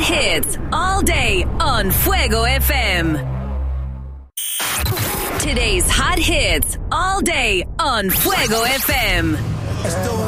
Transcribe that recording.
hits all day on Fuego FM. Today's hot hits all day on Fuego FM.